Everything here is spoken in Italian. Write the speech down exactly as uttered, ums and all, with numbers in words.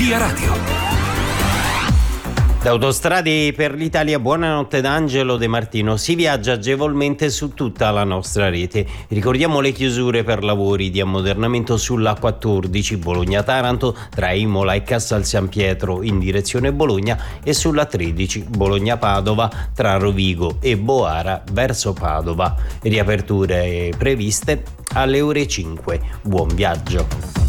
Via Radio. Da Autostrade per l'Italia, buonanotte da Angelo De Martino. Si viaggia agevolmente su tutta la nostra rete. Ricordiamo le chiusure per lavori di ammodernamento sulla quattordici Bologna-Taranto tra Imola e Castel San Pietro in direzione Bologna e sulla tredici Bologna-Padova tra Rovigo e Boara verso Padova. Riaperture previste alle ore cinque. Buon viaggio.